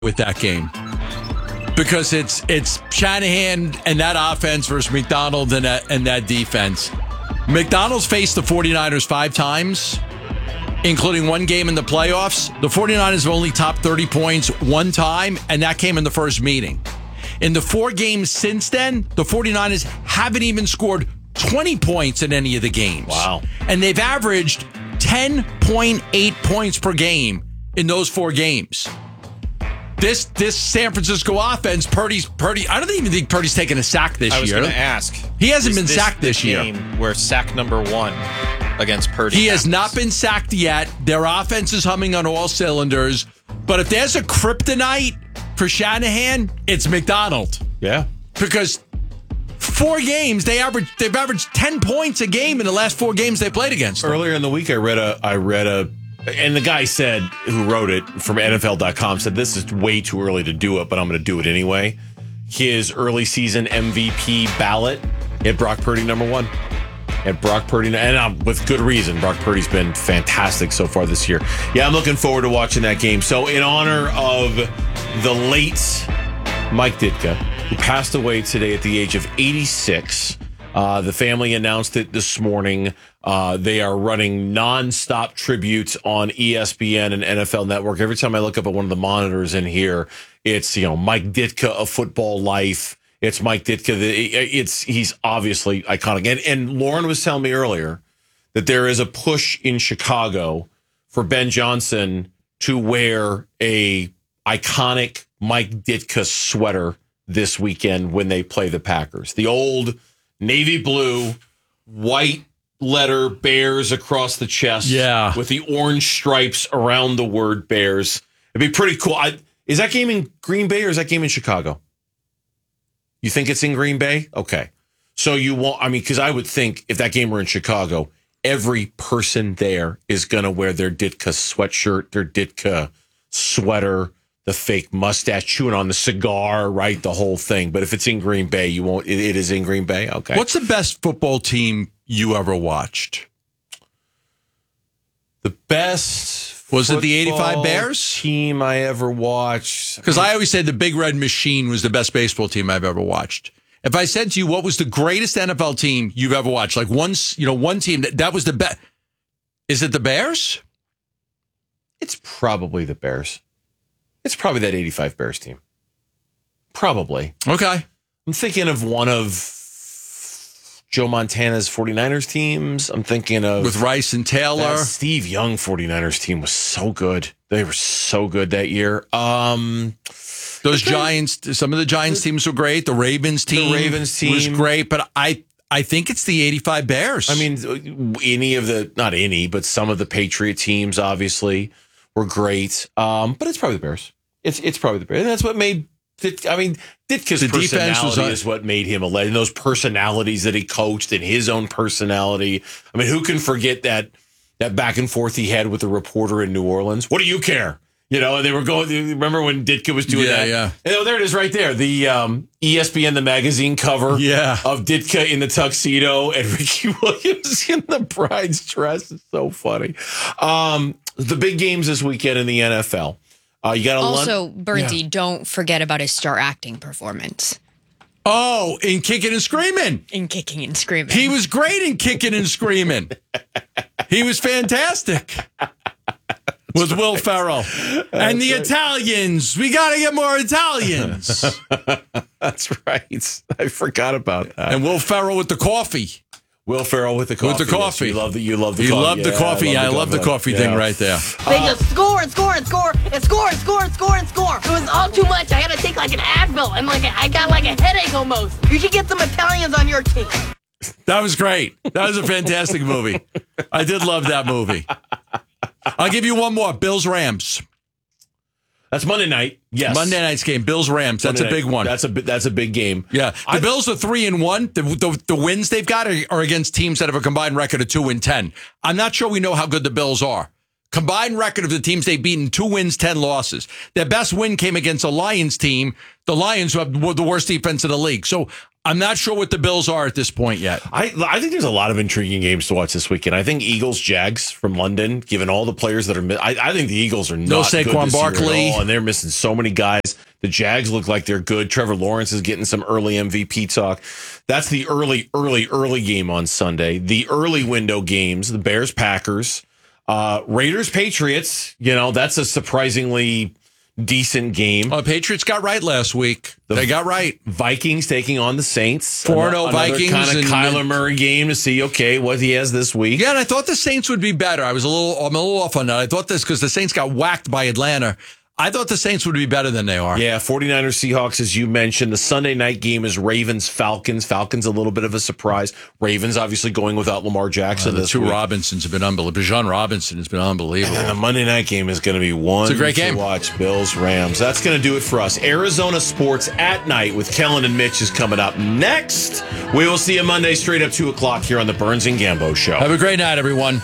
with that game because it's Shanahan and that offense versus McDonald and that defense. McDonald's faced the 49ers 5 times, including one game in the playoffs. The 49ers have only topped 30 points one time, and that came in the first meeting. In the 4 games since then, the 49ers haven't even scored 20 points in any of the games. Wow. And they've averaged 10.8 points per game in those 4 games. This San Francisco offense, Purdy. I don't even think Purdy's taken a sack this year. I was going to ask. He hasn't been sacked this year. Game where sack number 1 against Purdy. He has not been sacked yet. Their offense is humming on all cylinders. But if there's a kryptonite for Shanahan, it's McDonald. Yeah. Because 4 games, they've averaged 10 points a game in the last 4 games they played against them. Earlier in the week, I read a, and the guy said, who wrote it from NFL.com, said this is way too early to do it, but I'm going to do it anyway. His early season MVP ballot had Brock Purdy number 1. At Brock Purdy, and with good reason. Brock Purdy's been fantastic so far this year. Yeah, I'm looking forward to watching that game. So in honor of the late Mike Ditka, who passed away today at the age of 86, the family announced it this morning. They are running nonstop tributes on ESPN and NFL Network. Every time I look up at one of the monitors in here, it's Mike Ditka, A Football Life. It's Mike Ditka. He's obviously iconic. And Lauren was telling me earlier that there is a push in Chicago for Ben Johnson to wear a iconic Mike Ditka sweater this weekend when they play the Packers. The old navy blue, white letter Bears across the chest. Yeah. With the orange stripes around the word Bears. It'd be pretty cool. Is that game in Green Bay or is that game in Chicago? You think it's in Green Bay? Okay. So you won't, because I would think if that game were in Chicago, every person there is going to wear their Ditka sweatshirt, their Ditka sweater, the fake mustache, chewing on the cigar, right? The whole thing. But if it's in Green Bay, you won't, it is in Green Bay? Okay. What's the best football team you ever watched? The best was it the 85 Bears team I ever watched? Because I always say the Big Red Machine was the best baseball team I've ever watched. If I said to you, what was the greatest NFL team you've ever watched? Like one team that was the best. Is it the Bears? It's probably the Bears. It's probably that 85 Bears team. Probably. Okay. I'm thinking of one of Joe Montana's 49ers teams. I'm thinking of... with Rice and Taylor. That Steve Young 49ers team was so good. They were so good that year. Those Giants, some of the Giants teams were great. The Ravens team was great. But I think it's the 85 Bears. I mean, not any, but some of the Patriot teams obviously were great. But it's probably the Bears. It's probably the Bears. And that's what made... Ditka's personality is what made him a legend. Those personalities that he coached and his own personality. I mean, who can forget that back and forth he had with the reporter in New Orleans? What do you care? And they were going. Remember when Ditka was doing that? Yeah. There it is, right there. The ESPN the magazine cover. Of Ditka in the tuxedo and Ricky Williams in the bride's dress. It's so funny. The big games this weekend in the NFL. You got also, Bertie, don't forget about his star acting performance. Oh, in Kicking and Screaming. He was great in Kicking and Screaming. He was fantastic. With Will Ferrell. And the Italians. We got to get more Italians. That's right. I forgot about that. And Will Ferrell with the coffee. Will Ferrell with the coffee. With the coffee. Yes, you love the coffee. You love the coffee. I love the coffee thing right there. They just score and score and score and score and score and score and score. It was all too much. I had to take like an Advil and I got like a headache almost. You should get some Italians on your team. That was great. That was a fantastic movie. I did love that movie. I'll give you one more. Bills-Rams. That's Monday night. Yes. Monday night's game. Bills-Rams. That's a big one. That's a big game. Yeah. The Bills are 3-1. The wins they've got are against teams that have a combined record of 2-10. I'm not sure we know how good the Bills are. Combined record of the teams they've beaten, 2 wins, 10 losses. Their best win came against a Lions team. The Lions were the worst defense in the league. So I'm not sure what the Bills are at this point yet. I think there's a lot of intriguing games to watch this weekend. I think Eagles-Jags from London, given all the players that are I think the Eagles are not good Saquon this year Barkley. at all, and they're missing so many guys. The Jags look like they're good. Trevor Lawrence is getting some early MVP talk. That's the early game on Sunday. The early window games, the Bears-Packers, Raiders-Patriots, that's a surprisingly decent game. Patriots got right last week. They got right. Vikings taking on the Saints. 4-0 Vikings. Kind of Kyler Murray game to see, what he has this week. Yeah, and I thought the Saints would be better. I'm a little off on that. I thought this because the Saints got whacked by Atlanta. I thought the Saints would be better than they are. Yeah, 49ers, Seahawks, as you mentioned. The Sunday night game is Ravens, Falcons. Falcons a little bit of a surprise. Ravens obviously going without Lamar Jackson. The this two week. Robinsons have been unbelievable. Bijan Robinson has been unbelievable. And the Monday night game is going to be one It's a great game. to watch. Bills, Rams. That's going to do it for us. Arizona Sports at Night with Kellen and Mitch is coming up next. We will see you Monday straight up 2 o'clock here on the Burns and Gambo Show. Have a great night, everyone.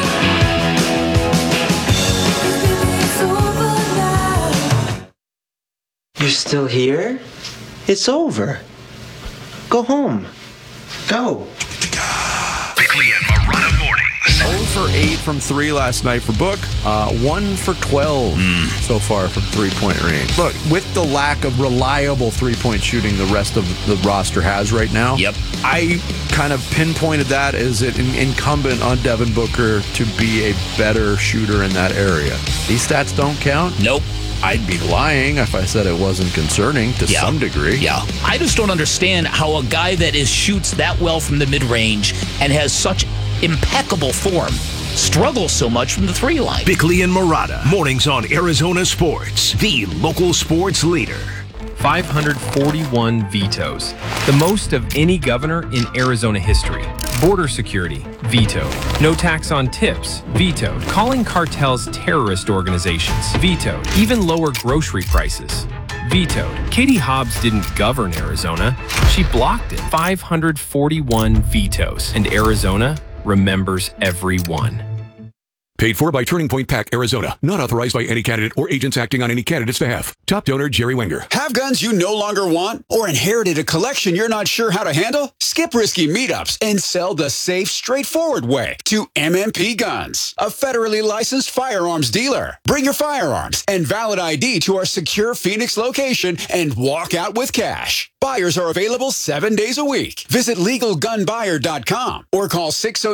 You're still here? It's over. Go home. Go. Bickley and Marotta mornings. 0 for 8 from 3 last night for Book. 1 for 12 so far from three-point range. Look, with the lack of reliable three-point shooting the rest of the roster has right now, I kind of pinpointed that as an incumbent on Devin Booker to be a better shooter in that area. These stats don't count? Nope. I'd be lying if I said it wasn't concerning to some degree. Yeah. I just don't understand how a guy that shoots that well from the mid-range and has such impeccable form struggles so much from the 3 line. Bickley and Marotta mornings on Arizona Sports, the local sports leader. 541 vetoes, the most of any governor in Arizona history. Border security, vetoed. No tax on tips, vetoed. Calling cartels terrorist organizations, vetoed. Even lower grocery prices, vetoed. Katie Hobbs didn't govern Arizona, she blocked it. 541 vetoes, and Arizona remembers every one. Paid for by Turning Point PAC, Arizona. Not authorized by any candidate or agents acting on any candidate's behalf. Top donor, Jerry Wenger. Have guns you no longer want or inherited a collection you're not sure how to handle? Skip risky meetups and sell the safe, straightforward way to MMP Guns, a federally licensed firearms dealer. Bring your firearms and valid ID to our secure Phoenix location and walk out with cash. Buyers are available 7 days a week. Visit LegalGunBuyer.com or call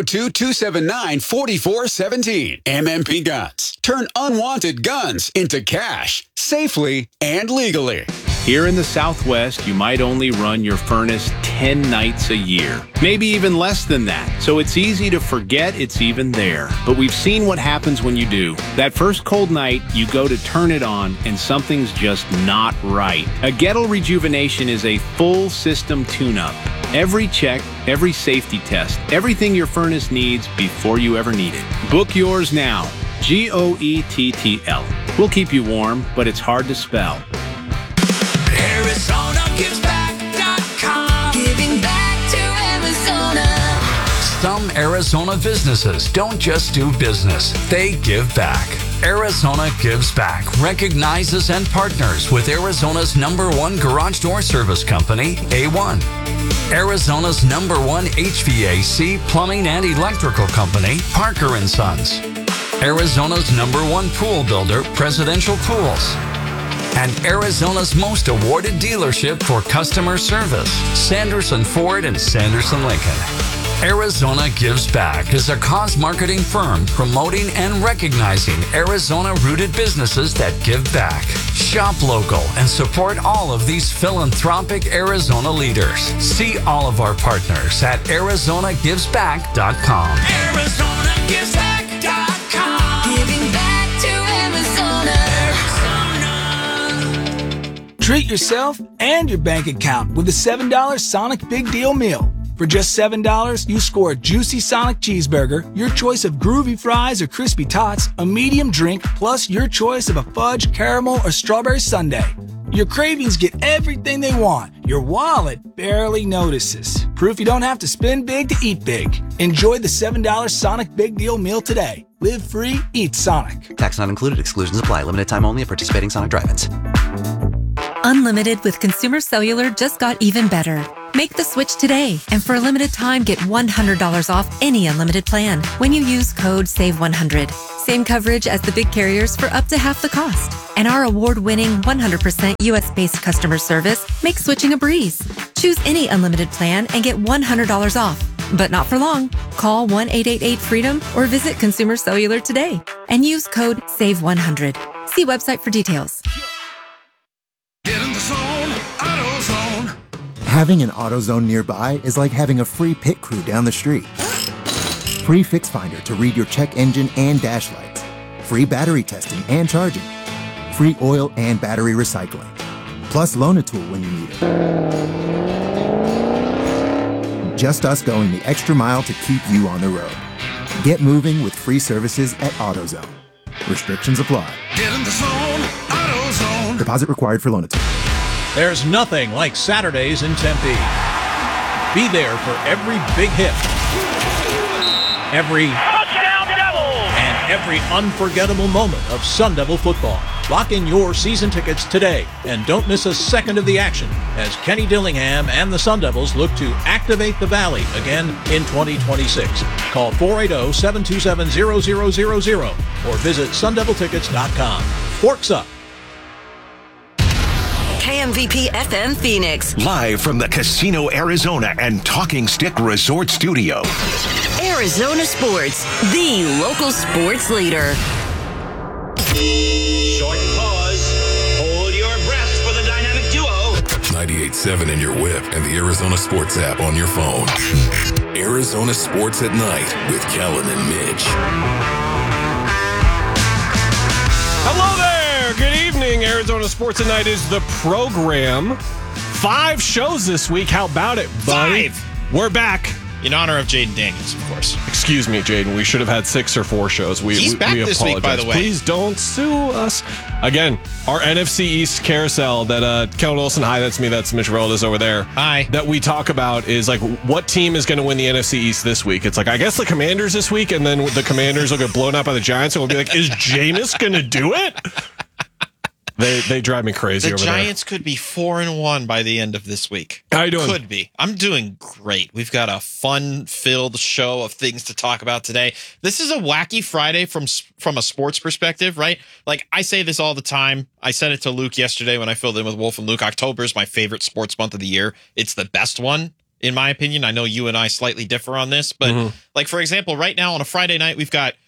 602-279-4417. MMP Guns. Turn unwanted guns into cash safely and legally. Here in the Southwest, you might only run your furnace 10 nights a year, maybe even less than that. So it's easy to forget it's even there. But we've seen what happens when you do. That first cold night, you go to turn it on and something's just not right. A Gettle Rejuvenation is a full system tune-up. Every check, every safety test, everything your furnace needs before you ever need it. Book yours now. GOETTL. We'll keep you warm, but it's hard to spell. ArizonaGivesBack.com. Giving back to Arizona. Some Arizona businesses don't just do business, they give back. Arizona Gives Back recognizes and partners with Arizona's #1 garage door service company, A1. Arizona's #1 HVAC, plumbing, and electrical company, Parker & Sons. Arizona's #1 pool builder, Presidential Pools. And Arizona's most awarded dealership for customer service, Sanderson Ford and Sanderson Lincoln. Arizona Gives Back is a cause marketing firm promoting and recognizing Arizona-rooted businesses that give back. Shop local and support all of these philanthropic Arizona leaders. See all of our partners at ArizonaGivesBack.com. ArizonaGivesBack.com. Giving back to Arizona. Treat yourself and your bank account with a $7 Sonic Big Deal Meal. For just $7, you score a juicy Sonic cheeseburger, your choice of groovy fries or crispy tots, a medium drink, plus your choice of a fudge, caramel, or strawberry sundae. Your cravings get everything they want. Your wallet barely notices. Proof you don't have to spend big to eat big. Enjoy the $7 Sonic Big Deal Meal today. Live free, eat Sonic. Tax not included. Exclusions apply. Limited time only at participating Sonic drive-ins. Unlimited with Consumer Cellular just got even better. Make the switch today, and for a limited time, get $100 off any unlimited plan when you use code SAVE100. Same coverage as the big carriers for up to half the cost. And our award-winning 100% U.S.-based customer service makes switching a breeze. Choose any unlimited plan and get $100 off. But not for long. Call 1-888-FREEDOM or visit Consumer Cellular today and use code SAVE100. See website for details. Get in the zone, AutoZone. Having an AutoZone nearby is like having a free pit crew down the street. Free Fix Finder to read your check engine and dash lights. Free battery testing and charging. Free oil and battery recycling. Plus Loan-A-Tool when you need it. Just us going the extra mile to keep you on the road. Get moving with free services at AutoZone. Restrictions apply. Get in the zone, AutoZone. Deposit required for Loan-A-Tool. There's nothing like Saturdays in Tempe. Be there for every big hit, every touchdown Devils, and every unforgettable moment of Sun Devil football. Lock in your season tickets today and don't miss a second of the action as Kenny Dillingham and the Sun Devils look to activate the Valley again in 2026. Call 480-727-0000 or visit sundeviltickets.com. Forks up. KMVP FM Phoenix. Live from the Casino Arizona and Talking Stick Resort Studio. Arizona Sports, the local sports leader. Short pause. Hold your breath for the dynamic duo. 98.7 in your whip and the Arizona Sports app on your phone. Arizona Sports at Night with Kellen and Mitch. Hello there. Good evening. Arizona Sports at Night is the program. 5 shows this week. How about it, buddy? 5. We're back. In honor of Jaden Daniels, of course. Excuse me, Jaden. We should have had 6 or 4 shows. He's back this week, by the way. Please don't sue us. Again, our NFC East carousel that Kellen Olson, hi, that's me, that's Mitch Roldas over there. Hi. That we talk about is like, what team is going to win the NFC East this week? It's like, I guess the Commanders this week, and then the Commanders will get blown out by the Giants, and we'll be like, is Jameis going to do it? They drive me crazy over there. The Giants could be 4-1 by the end of this week. How you doing? Could be. I'm doing great. We've got a fun-filled show of things to talk about today. This is a wacky Friday from a sports perspective, right? Like, I say this all the time. I said it to Luke yesterday when I filled in with Wolf and Luke. October is my favorite sports month of the year. It's the best one, in my opinion. I know you and I slightly differ on this, but like, for example, right now on a Friday night, we've got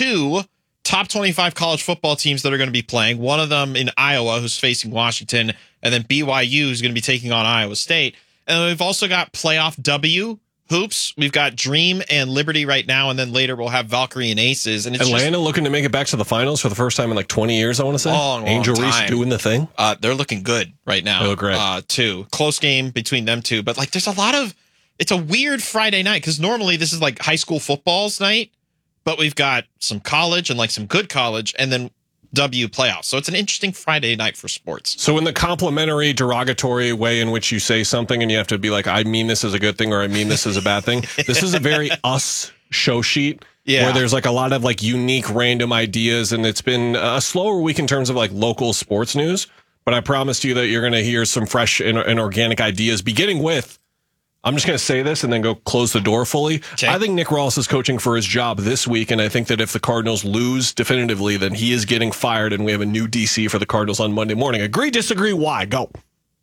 2 top 25 college football teams that are going to be playing. One of them in Iowa, who's facing Washington, and then BYU is going to be taking on Iowa State. And then we've also got playoff W hoops. We've got Dream and Liberty right now, and then later we'll have Valkyrie and Aces. And it's Atlanta looking to make it back to the finals for the first time in like 20 years, I want to say. Long Angel time. Reese doing the thing. They're looking good right now. They look great. Too. Close game between them two. But like, there's a lot of, it's a weird Friday night because normally this is like high school football's night. But we've got some college and like some good college and then W playoffs. So it's an interesting Friday night for sports. So in the complimentary, derogatory way in which you say something and you have to be like, I mean this is a good thing or I mean this is a bad thing. This is a very us show sheet where there's like a lot of like unique random ideas. And it's been a slower week in terms of like local sports news. But I promised you that you're going to hear some fresh and organic ideas, beginning with, I'm just going to say this and then go close the door fully. Okay. I think Nick Rawls is coaching for his job this week, and I think that if the Cardinals lose definitively, then he is getting fired, and we have a new DC for the Cardinals on Monday morning. Agree, disagree, why? Go.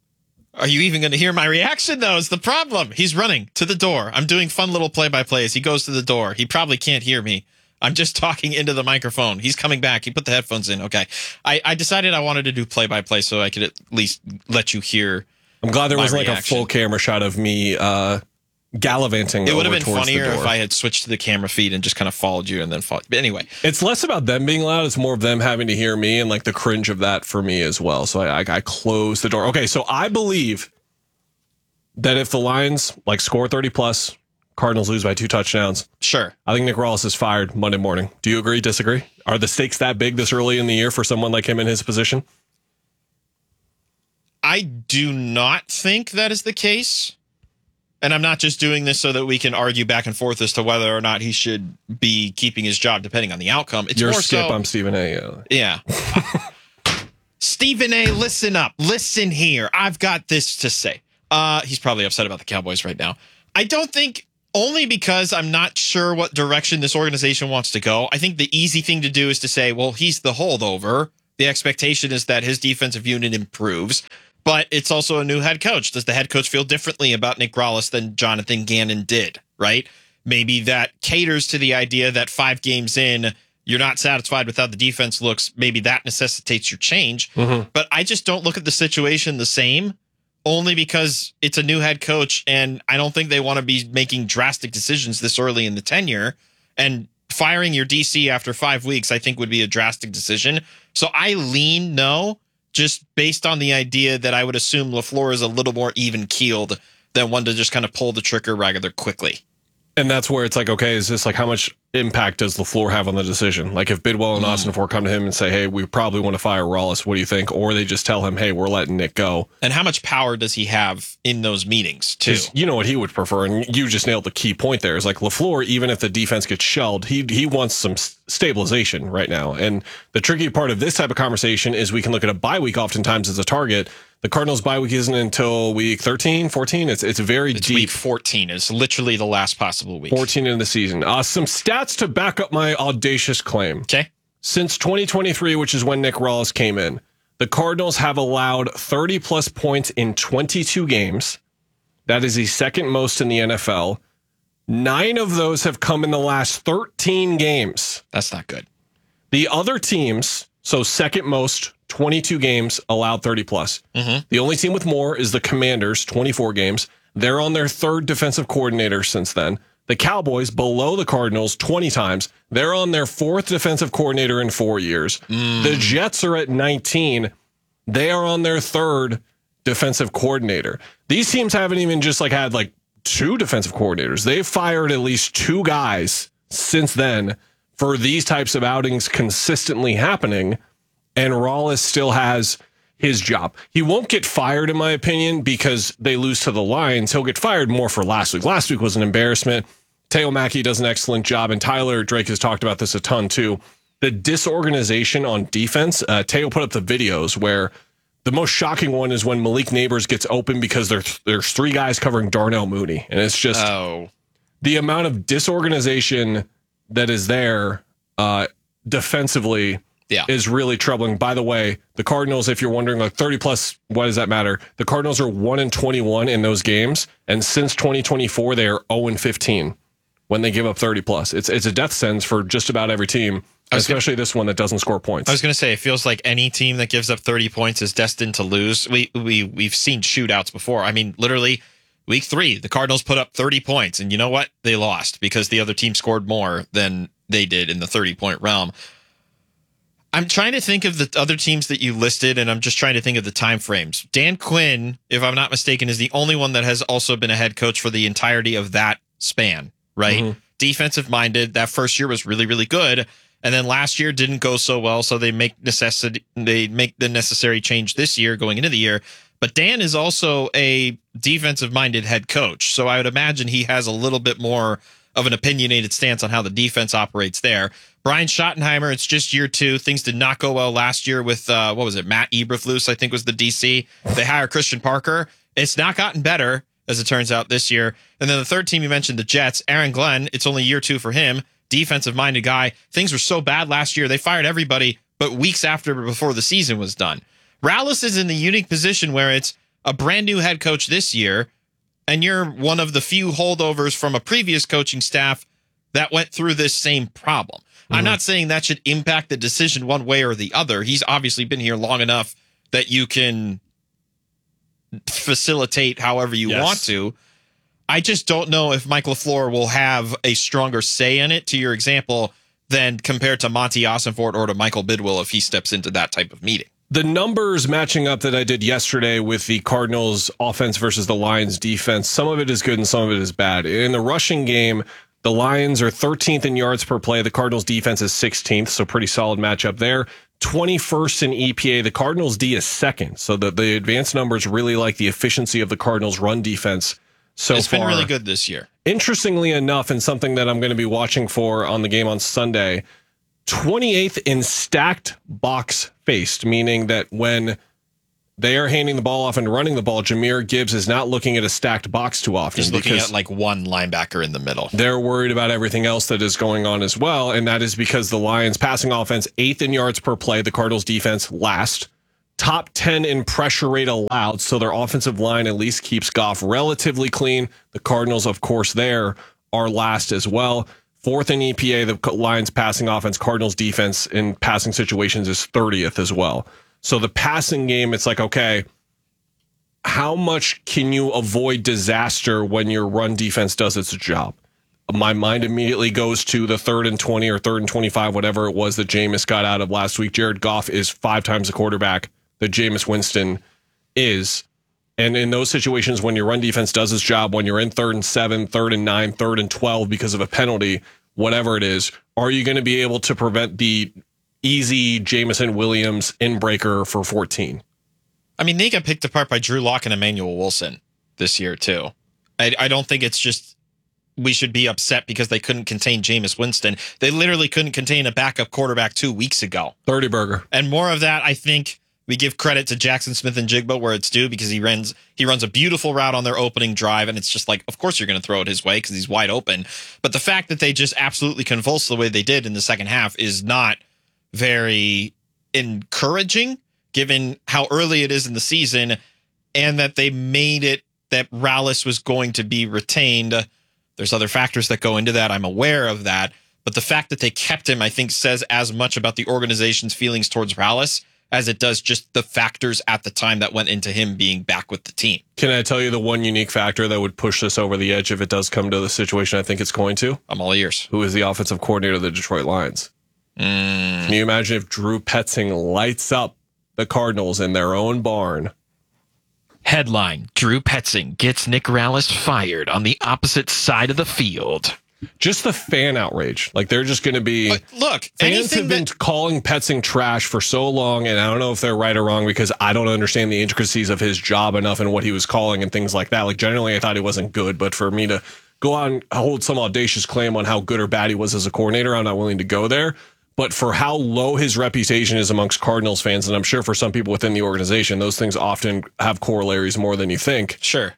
Are you even going to hear my reaction, though, is the problem. He's running to the door. I'm doing fun little play-by-plays. He goes to the door. He probably can't hear me. I'm just talking into the microphone. He's coming back. He put the headphones in. Okay. I decided I wanted to do play-by-play so I could at least let you hear. I'm glad there was like reaction. a full camera shot of me gallivanting. It would have been towards funnier if I had switched to the camera feed and just kind of followed you and then followed. But anyway, it's less about them being loud. It's more of them having to hear me and like the cringe of that for me as well. So I closed the door. Okay, so I believe that if the Lions like score 30 plus, Cardinals lose by 2 touchdowns. Sure. I think Nick Rawls is fired Monday morning. Do you agree, disagree? Are the stakes that big this early in the year for someone like him in his position? I do not think that is the case. And I'm not just doing this so that we can argue back and forth as to whether or not he should be keeping his job depending on the outcome. It's You're more Skip, so, I'm Stephen A. Yeah. Stephen A., listen up. Listen here. I've got this to say. He's probably upset about the Cowboys right now. I don't think, only because I'm not sure what direction this organization wants to go. I think the easy thing to do is to say, well, he's the holdover. The expectation is that his defensive unit improves, but it's also a new head coach. Does the head coach feel differently about Nick Rallis than Jonathan Gannon did, right? Maybe that caters to the idea that 5 games in, you're not satisfied with how the defense looks. Maybe that necessitates your change. But I just don't look at the situation the same, only because it's a new head coach, and I don't think they want to be making drastic decisions this early in the tenure. And firing your DC after 5 weeks, I think, would be a drastic decision. So I lean no, just based on the idea that I would assume LaFleur is a little more even-keeled than one to just kind of pull the trigger rather quickly. And that's where it's like, okay, is this like, how much impact does LaFleur have on the decision? Like, if Bidwell and Austin Ford come to him and say, hey, we probably want to fire Rallis, what do you think? Or they just tell him, hey, we're letting Nick go. And how much power does he have in those meetings, too? You know what he would prefer, and you just nailed the key point there, is like LaFleur, even if the defense gets shelled, he wants some stabilization right now. And the tricky part of this type of conversation is we can look at a bye week oftentimes as a target. The Cardinals' bye week isn't until week 13, 14. It's very deep. Week 14 is literally the last possible week. 14 in the season. Some stats to back up my audacious claim. Okay. Since 2023, which is when Nick Rallis came in, the Cardinals have allowed 30-plus points in 22 games. That is the second most in the NFL. 9 of those have come in the last 13 games. That's not good. The other teams, so second most, 22 games, allowed 30-plus. The only team with more is the Commanders, 24 games. They're on their 3rd defensive coordinator since then. The Cowboys, below the Cardinals, 20 times. They're on their 4th defensive coordinator in 4 years. The Jets are at 19. They are on their 3rd defensive coordinator. These teams haven't even just like had like 2 defensive coordinators. They've fired at least 2 guys since then for these types of outings consistently happening. And Rallis still has his job. He won't get fired, in my opinion, because they lose to the Lions. He'll get fired more for last week. Last week was an embarrassment. Teo Mackey does an excellent job, and Tyler Drake has talked about this a ton too. The disorganization on defense. Teo put up the videos where the most shocking one is when Malik Neighbors gets open because there's 3 guys covering Darnell Mooney, and it's just the amount of disorganization that is there defensively. Is really troubling. By the way, the Cardinals, if you're wondering, like 30 plus, why does that matter? The Cardinals are 1-21 in those games, and since 2024, they are 0-15 when they give up 30 plus. It's a death sentence for just about every team, especially this one that doesn't score points. I was going to say, it feels like any team that gives up 30 points is destined to lose. We've seen shootouts before. I mean, literally, week 3, the Cardinals put up 30 points, and you know what? They lost because the other team scored more than they did in the 30-point realm. I'm trying to think of the other teams that you listed, and I'm just trying to think of the time frames. Dan Quinn, if I'm not mistaken, is the only one that has also been a head coach for the entirety of that span, right? Defensive minded. That first year was really, really good. And then last year didn't go so well, so they make the necessary change this year going into the year. But Dan is also a defensive minded head coach. So I would imagine he has a little bit more of an opinionated stance on how the defense operates there. Brian Schottenheimer, it's just year 2. Things did not go well last year with, Matt Eberflus, I think was the DC. They hired Christian Parker. It's not gotten better, as it turns out, this year. And then the third team you mentioned, the Jets, Aaron Glenn, it's only year 2 for him. Defensive-minded guy. Things were so bad last year, they fired everybody, but weeks before the season was done. Rallis is in the unique position where it's a brand new head coach this year, and you're one of the few holdovers from a previous coaching staff that went through this same problem. I'm not saying that should impact the decision one way or the other. He's obviously been here long enough that you can facilitate however you want to. I just don't know if Mike LaFleur will have a stronger say in it, to your example, than compared to Monty Ossenfort or to Michael Bidwell if he steps into that type of meeting. The numbers matching up that I did yesterday with the Cardinals offense versus the Lions defense, some of it is good and some of it is bad. In the rushing game, the Lions are 13th in yards per play. The Cardinals defense is 16th, so pretty solid matchup there. 21st in EPA. The Cardinals D is 2nd. So the advanced numbers really like the efficiency of the Cardinals run defense so far. It's been really good this year. Interestingly enough, and something that I'm going to be watching for on the game on Sunday, 28th in stacked box faced, meaning that when they are handing the ball off and running the ball. Jahmyr Gibbs is not looking at a stacked box too often. He's looking at like one linebacker in the middle. They're worried about everything else that is going on as well, and that is because the Lions passing offense 8th in yards per play, the Cardinals defense last, top 10 in pressure rate allowed, so their offensive line at least keeps Goff relatively clean. The Cardinals, of course, there are last as well. 4th in EPA, the Lions passing offense, Cardinals defense in passing situations is 30th as well. So the passing game, it's like, okay, how much can you avoid disaster when your run defense does its job? My mind immediately goes to the 3rd and 20 or 3rd and 25, whatever it was that Jameis got out of last week. Jared Goff is 5 times the quarterback that Jameis Winston is. And in those situations, when your run defense does its job, when you're in 3rd and 7, 3rd and 9, 3rd and 12 because of a penalty, whatever it is, are you going to be able to prevent the easy Jameson Williams inbreaker for 14? I mean, they got picked apart by Drew Lock and Emmanuel Wilson this year, too. I don't think it's just we should be upset because they couldn't contain Jameis Winston. They literally couldn't contain a backup quarterback 2 weeks ago. 30 burger. And more of that, I think we give credit to Jackson Smith and Jigba where it's due because he runs a beautiful route on their opening drive, and it's just like, of course you're going to throw it his way because he's wide open. But the fact that they just absolutely convulsed the way they did in the second half is not very encouraging given how early it is in the season and that they made it that Rallis was going to be retained. There's other factors that go into that. I'm aware of that. But the fact that they kept him, I think, says as much about the organization's feelings towards Rallis as it does just the factors at the time that went into him being back with the team. Can I tell you the one unique factor that would push this over the edge if it does come to the situation I think it's going to? I'm all ears. Who is the offensive coordinator of the Detroit Lions? Can you imagine if Drew Petzing lights up the Cardinals in their own barn? Headline, Drew Petzing gets Nick Rallis fired on the opposite side of the field. Just the fan outrage. Like, they're just going to be... Look, fans have been calling Petzing trash for so long, and I don't know if they're right or wrong because I don't understand the intricacies of his job enough and what he was calling and things like that. Like, generally, I thought he wasn't good, but for me to go on and hold some audacious claim on how good or bad he was as a coordinator, I'm not willing to go there. But for how low his reputation is amongst Cardinals fans, and I'm sure for some people within the organization, those things often have corollaries more than you think. Sure.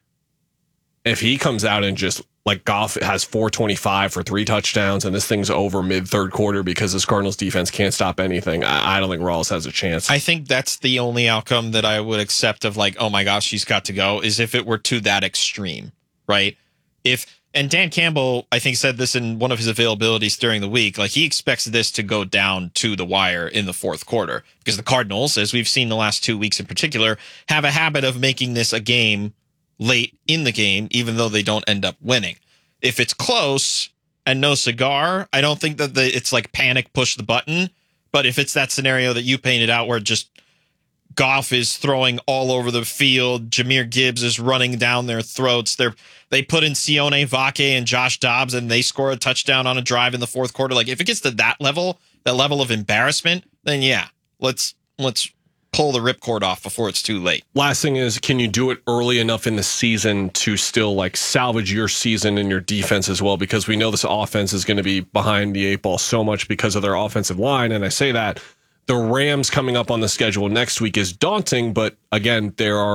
If he comes out and just, like, Goff has 425 for 3 touchdowns, and this thing's over mid-third quarter because this Cardinals defense can't stop anything, I don't think Rallis has a chance. I think that's the only outcome that I would accept of, like, oh my gosh, he's got to go, is if it were to that extreme, right? And Dan Campbell, I think, said this in one of his availabilities during the week. Like, he expects this to go down to the wire in the fourth quarter because the Cardinals, as we've seen the last 2 weeks in particular, have a habit of making this a game late in the game, even though they don't end up winning. If it's close and no cigar, I don't think that it's like panic, push the button. But if it's that scenario that you painted out where just Goff is throwing all over the field, Jahmyr Gibbs is running down their throats, they put in Sione Vake and Josh Dobbs, and they score a touchdown on a drive in the fourth quarter. Like, if it gets to that level of embarrassment, then yeah, let's pull the ripcord off before it's too late. Last thing is, can you do it early enough in the season to still, like, salvage your season and your defense as well? Because we know this offense is going to be behind the 8 ball so much because of their offensive line. And I say that the Rams coming up on the schedule next week is daunting, but again,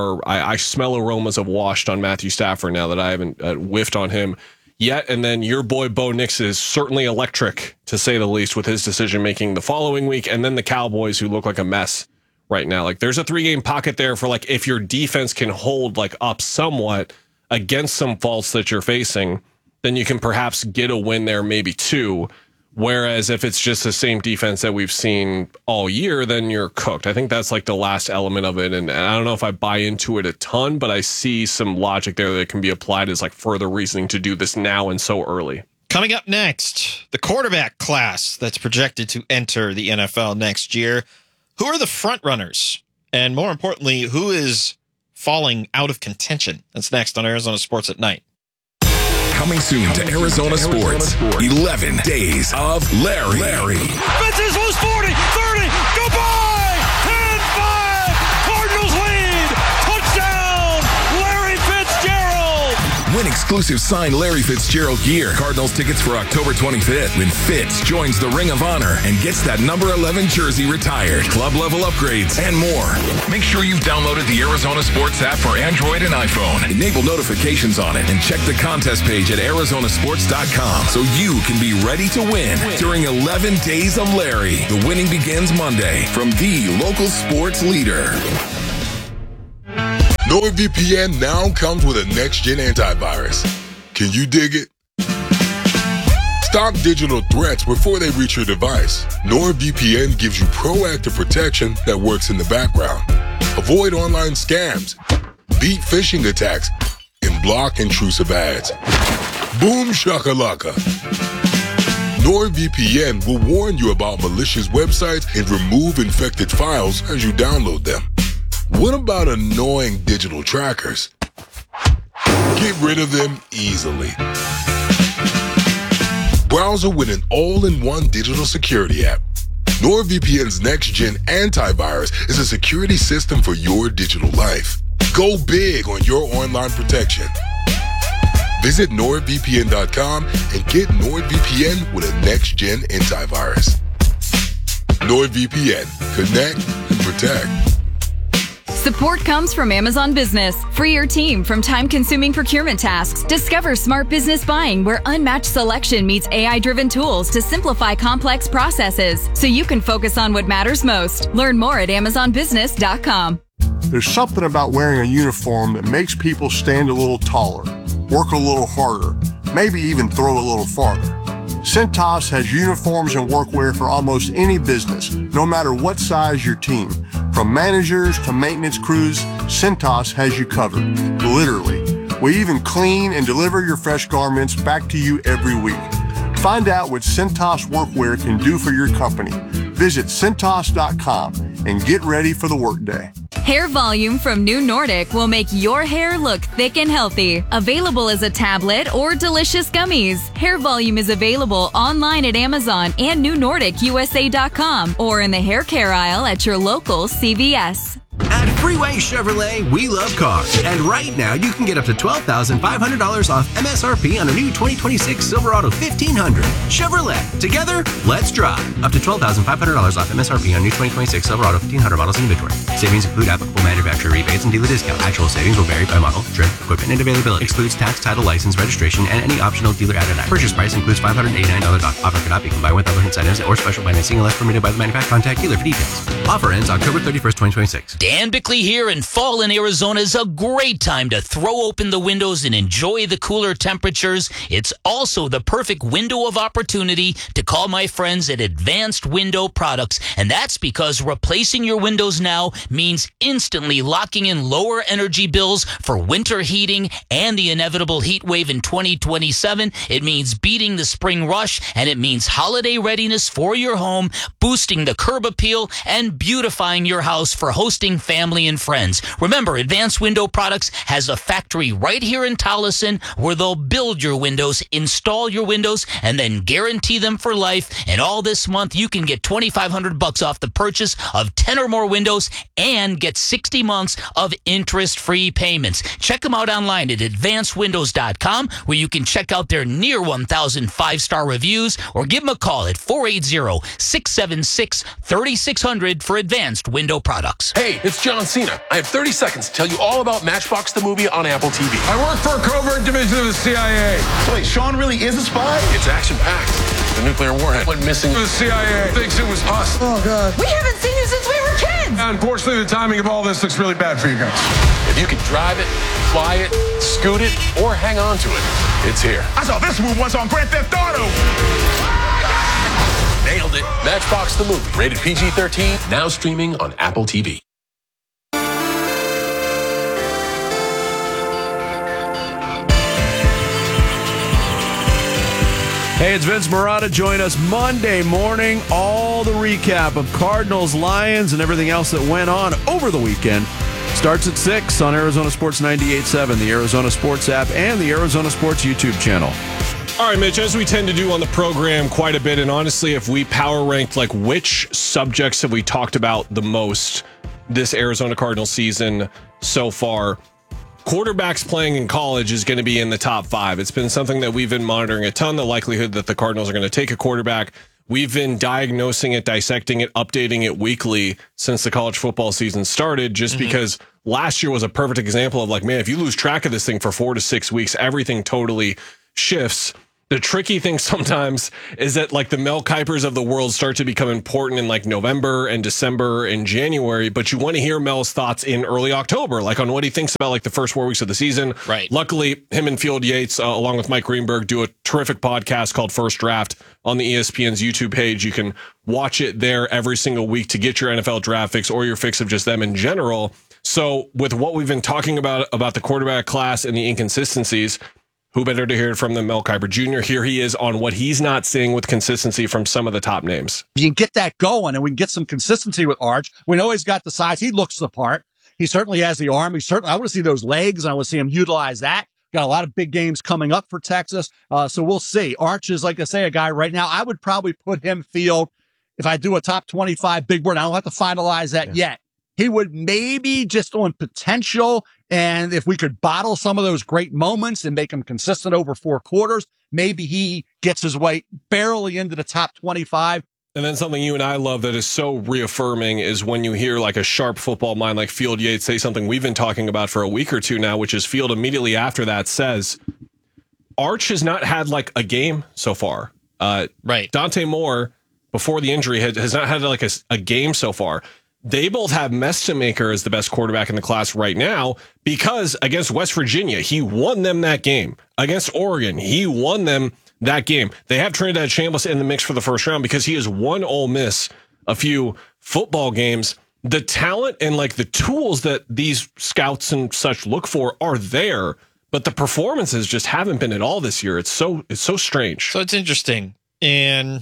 I smell aromas of washed on Matthew Stafford now that I haven't whiffed on him yet. And then your boy Bo Nix is certainly electric, to say the least, with his decision making the following week. And then the Cowboys, who look like a mess right now. Like, there's a 3-game pocket there for, like, if your defense can hold, like, up somewhat against some faults that you're facing, then you can perhaps get a win there, maybe 2. Whereas if it's just the same defense that we've seen all year, then you're cooked. I think that's like the last element of it. And I don't know if I buy into it a ton, but I see some logic there that can be applied as like further reasoning to do this now and so early. Coming up next, the quarterback class that's projected to enter the NFL next year. Who are the front runners? And more importantly, who is falling out of contention? That's next on Arizona Sports at Night. Coming soon to Arizona Sports. 11 Days of Larry. Fences loose 40, 30, goodbye! 10-5, Cardinals lead! Touchdown, Larry Fitzgerald! Winning exclusive signed Larry Fitzgerald gear. Cardinals tickets for October 25th when Fitz joins the Ring of Honor and gets that number 11 jersey retired. Club level upgrades and more. Make sure you've downloaded the Arizona Sports app for Android and iPhone. Enable notifications on it and check the contest page at arizonasports.com so you can be ready to win during 11 Days of Larry. The winning begins Monday from the local sports leader. NordVPN now comes with a next-gen antivirus. Can you dig it? Stop digital threats before they reach your device. NordVPN gives you proactive protection that works in the background. Avoid online scams, beat phishing attacks, and block intrusive ads. Boom shakalaka. NordVPN will warn you about malicious websites and remove infected files as you download them. What about annoying digital trackers? Get rid of them easily. Browser with an all-in-one digital security app. NordVPN's next-gen antivirus is a security system for your digital life. Go big on your online protection. Visit NordVPN.com and get NordVPN with a next-gen antivirus. NordVPN. Connect and protect. Support comes from Amazon Business. Free your team from time-consuming procurement tasks. Discover smart business buying where unmatched selection meets AI-driven tools to simplify complex processes so you can focus on what matters most. Learn more at AmazonBusiness.com. There's something about wearing a uniform that makes people stand a little taller, work a little harder, maybe even throw a little farther. Cintas has uniforms and workwear for almost any business, no matter what size your team. From managers to maintenance crews, Cintas has you covered, literally. We even clean and deliver your fresh garments back to you every week. Find out what Cintas workwear can do for your company. Visit Cintas.com and get ready for the workday. Hair Volume from New Nordic will make your hair look thick and healthy. Available as a tablet or delicious gummies. Hair Volume is available online at Amazon and NewNordicUSA.com or in the hair care aisle at your local CVS. At Freeway Chevrolet, we love cars. And right now, you can get up to $12,500 off MSRP on a new 2026 Silverado 1500. Chevrolet. Together, let's drive. Up to $12,500 off MSRP on new 2026 Silverado 1500 models in inventory. Savings include applicable manufacturer rebates and dealer discount. Actual savings will vary by model, trim, equipment, and availability. Excludes tax, title, license, registration, and any optional dealer added items. Purchase price includes $589 off. Offer cannot be combined with other incentives or special financing unless permitted by the manufacturer. Contact dealer for details. Offer ends October 31st, 2026. Dan Bickley here, and fall in Arizona is a great time to throw open the windows and enjoy the cooler temperatures. It's also the perfect window of opportunity to call my friends at Advanced Window Products, and that's because replacing your windows now means instantly locking in lower energy bills for winter heating and the inevitable heat wave in 2027. It means beating the spring rush, and it means holiday readiness for your home, boosting the curb appeal, and beautifying your house for hosting family and friends. Remember, Advanced Window Products has a factory right here in Tolleson where they'll build your windows, install your windows, and then guarantee them for life. And all this month, you can get $2,500 off the purchase of 10 or more windows and get 60 months of interest-free payments. Check them out online at advancedwindows.com where you can check out their near 1,000 five-star reviews or give them a call at 480-676-3600 for Advanced Window Products. Hey, it's John Cena. I have 30 seconds to tell you all about Matchbox the movie on Apple TV. I work for a covert division of the CIA. Wait, Sean really is a spy? It's action-packed. The nuclear warhead went missing. The CIA thinks it was us. Oh, God. We haven't seen you since we were kids! Unfortunately, the timing of all this looks really bad for you guys. If you can drive it, fly it, scoot it, or hang on to it, it's here. I saw this move once on Grand Theft Auto. Nailed it. Matchbox the movie. Rated PG-13. Now streaming on Apple TV. Hey, it's Vince Marotta. Join us Monday morning. All the recap of Cardinals, Lions, and everything else that went on over the weekend starts at 6 on Arizona Sports 98.7, the Arizona Sports app, and the Arizona Sports YouTube channel. All right, Mitch, as we tend to do on the program quite a bit, and honestly, if we power ranked, like, which subjects have we talked about the most this Arizona Cardinals season so far, quarterbacks playing in college is going to be in the top 5. It's been something that we've been monitoring a ton, the likelihood that the Cardinals are going to take a quarterback. We've been diagnosing it, dissecting it, updating it weekly since the college football season started, just because last year was a perfect example of like, man, if you lose track of this thing for 4 to 6 weeks, everything totally shifts. The tricky thing sometimes is that like the Mel Kipers of the world start to become important in like November and December and January, but you want to hear Mel's thoughts in early October, like on what he thinks about like the first 4 weeks of the season. Right. Luckily, him and Field Yates, along with Mike Greenberg, do a terrific podcast called First Draft on the ESPN's YouTube page. You can watch it there every single week to get your NFL draft fix or your fix of just them in general. So with what we've been talking about the quarterback class and the inconsistencies, who better to hear it from than Mel Kiper Jr.? Here he is on what he's not seeing with consistency from some of the top names. You can get that going, and we can get some consistency with Arch. We know he's got the size. He looks the part. He certainly has the arm. I want to see those legs, and I want to see him utilize that. Got a lot of big games coming up for Texas, so we'll see. Arch is, like I say, a guy right now. I would probably put him field if I do a top 25 big board. I don't have to finalize that yet. He would maybe just on potential, and if we could bottle some of those great moments and make them consistent over 4 quarters, maybe he gets his way barely into the top 25. And then something you and I love that is so reaffirming is when you hear like a sharp football mind like Field Yates say something we've been talking about for a week or two now, which is Field immediately after that says, Arch has not had like a game so far. Right. Dante Moore, before the injury, has not had like a game so far. They both have Mestamaker as the best quarterback in the class right now because against West Virginia, he won them that game. Against Oregon, he won them that game. They have Trinidad Chambliss in the mix for the first round because he has won Ole Miss a few football games. The talent and like the tools that these scouts and such look for are there, but the performances just haven't been at all this year. It's so strange. So it's interesting. And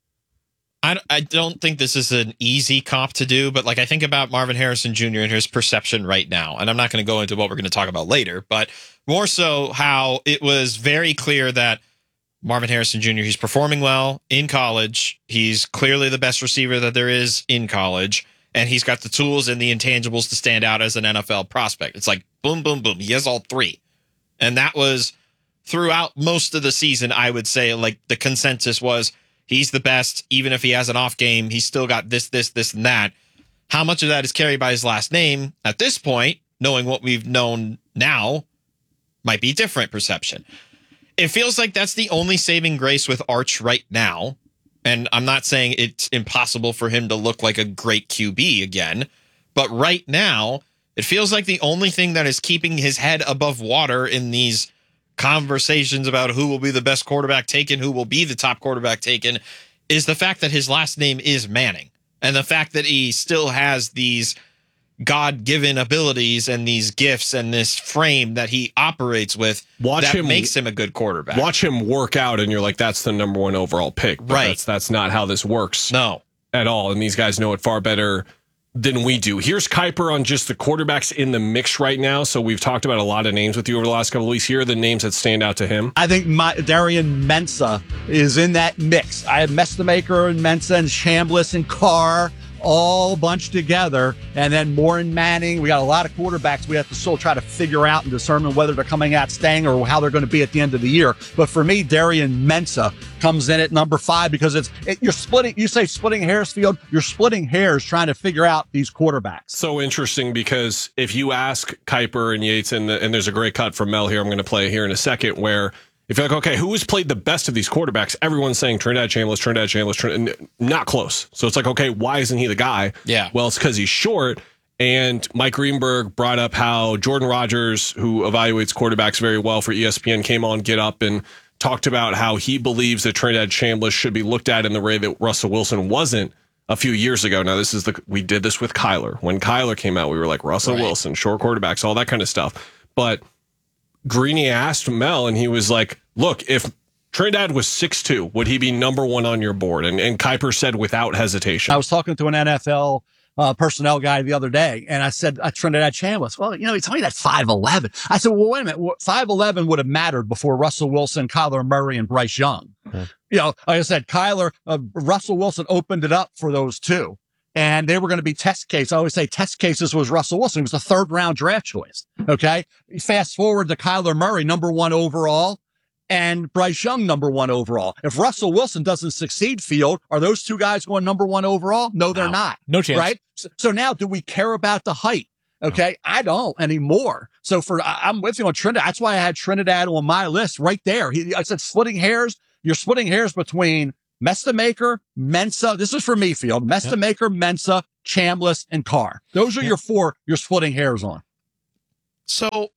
I don't think this is an easy comp to do, but like I think about Marvin Harrison Jr. and his perception right now, and I'm not going to go into what we're going to talk about later, but more so how it was very clear that Marvin Harrison Jr., he's performing well in college. He's clearly the best receiver that there is in college, and he's got the tools and the intangibles to stand out as an NFL prospect. It's like boom, boom, boom. He has all 3. And that was throughout most of the season, I would say, like the consensus was, he's the best. Even if he has an off game, he's still got this, and that. How much of that is carried by his last name at this point, knowing what we've known now, might be different perception. It feels like that's the only saving grace with Arch right now. And I'm not saying it's impossible for him to look like a great QB again. But right now, it feels like the only thing that is keeping his head above water in these conversations about who will be the best quarterback taken, who will be the top quarterback taken, is the fact that his last name is Manning. And the fact that he still has these God-given abilities and these gifts and this frame that he operates with makes him a good quarterback. Watch him work out and you're like, that's the number 1 overall pick. But right. That's not how this works. No. At all. And these guys know it far better than we do. Here's Kiper on just the quarterbacks in the mix right now. So we've talked about a lot of names with you over the last couple of weeks. Here are the names that stand out to him. I think Darian Mensah is in that mix. I have Mestamaker and Mensah and Chambliss and Carr all bunched together, and then Moore and Manning. We got a lot of quarterbacks we have to still try to figure out and determine whether they're coming out staying or how they're going to be at the end of the year. But for me, Darian Mensah comes in at number 5 because you're splitting. You say splitting hairs, Field. You're splitting hairs trying to figure out these quarterbacks. So interesting because if you ask Kiper and Yates, and there's a great cut from Mel here, I'm going to play here in a second, where if you're like, okay, who has played the best of these quarterbacks? Everyone's saying Trinidad Chambliss, not close. So it's like, okay, why isn't he the guy? Yeah. Well, it's because he's short. And Mike Greenberg brought up how Jordan Rogers, who evaluates quarterbacks very well for ESPN, came on Get Up and talked about how he believes that Trinidad Chambliss should be looked at in the way that Russell Wilson wasn't a few years ago. Now, we did this with Kyler. When Kyler came out, we were like, Russell Wilson, short quarterbacks, all that kind of stuff. But Greeny asked Mel, and he was like, look, if Trinidad was 6'2", would he be number 1 on your board? And Kiper said without hesitation. I was talking to an NFL personnel guy the other day, and I said, Trinidad Chambliss. Well, he told me that 5'11". I said, well, wait a minute. 5'11" would have mattered before Russell Wilson, Kyler Murray, and Bryce Young. Mm-hmm. Like I said, Russell Wilson opened it up for those two. and they were going to be test case. I always say test cases was Russell Wilson. He was the 3rd round draft choice. Okay. Fast forward to Kyler Murray, number 1 overall, and Bryce Young, number 1 overall. If Russell Wilson doesn't succeed, Field, are those 2 guys going number 1 overall? No, they're not. No chance. Right. So now, do we care about the height? Okay. I don't anymore. So I'm with you on Trinidad. That's why I had Trinidad on my list right there. I said splitting hairs. You're splitting hairs between Mestamaker, Mensah. This is for me, Field. Mestamaker, Mensah, Chambliss, and Carr. Those are your 4 you're splitting hairs on. So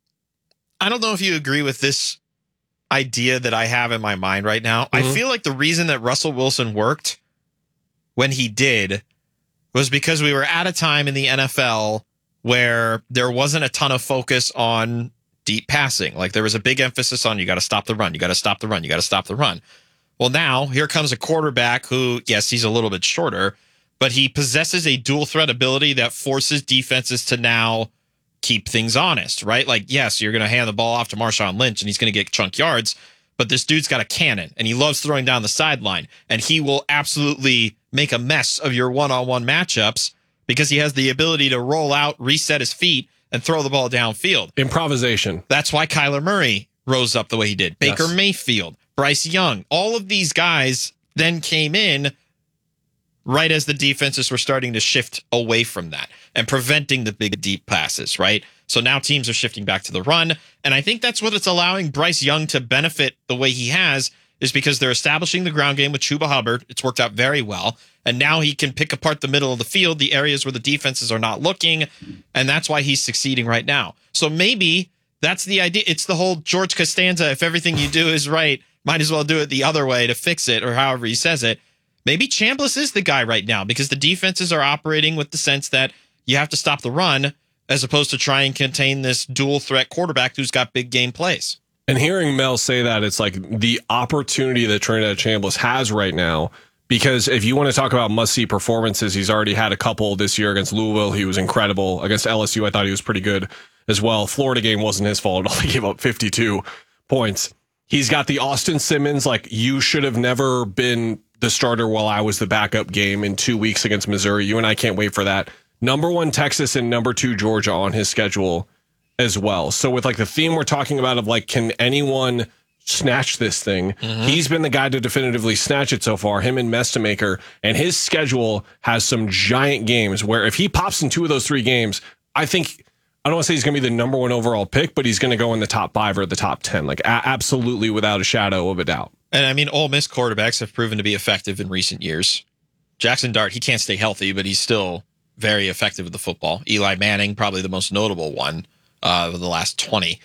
I don't know if you agree with this idea that I have in my mind right now. I feel like the reason that Russell Wilson worked when he did was because we were at a time in the NFL where there wasn't a ton of focus on deep passing. Like there was a big emphasis on you got to stop the run. You got to stop the run. You got to stop the run. Well, now here comes a quarterback who, yes, he's a little bit shorter, but he possesses a dual threat ability that forces defenses to now keep things honest, right? Like, yes, you're going to hand the ball off to Marshawn Lynch and he's going to get chunk yards, but this dude's got a cannon and he loves throwing down the sideline and he will absolutely make a mess of your one-on-one matchups because he has the ability to roll out, reset his feet, and throw the ball downfield. Improvisation. That's why Kyler Murray rose up the way he did. Baker Mayfield, Bryce Young, all of these guys then came in right as the defenses were starting to shift away from that and preventing the big deep passes, right? So now teams are shifting back to the run. And I think that's what it's allowing Bryce Young to benefit the way he has, is because they're establishing the ground game with Chuba Hubbard. It's worked out very well. And now he can pick apart the middle of the field, the areas where the defenses are not looking. And that's why he's succeeding right now. So maybe that's the idea. It's the whole George Costanza, if everything you do is right, might as well do it the other way to fix it, or however he says it. Maybe Chambliss is the guy right now because the defenses are operating with the sense that you have to stop the run as opposed to try and contain this dual threat quarterback who's got big game plays. And hearing Mel say that, it's like the opportunity that Trinidad Chambliss has right now, because if you want to talk about must-see performances, he's already had a couple this year against Louisville. He was incredible. Against LSU, I thought he was pretty good as well. Florida game wasn't his fault at all. He gave up 52 points. He's got the Austin Simmons, like, you should have never been the starter while I was the backup game in 2 weeks against Missouri. You and I can't wait for that. Number 1 Texas and number 2 Georgia on his schedule as well. So with like the theme we're talking about of like, can anyone snatch this thing? He's been the guy to definitively snatch it so far, him and Mestamaker, and his schedule has some giant games where if he pops in 2 of those 3 games, I think, I don't want to say he's going to be the number 1 overall pick, but he's going to go in the top 5 or the top 10, like absolutely without a shadow of a doubt. And I mean, Ole Miss quarterbacks have proven to be effective in recent years. Jackson Dart, he can't stay healthy, but he's still very effective with the football. Eli Manning, probably the most notable one of the last 20.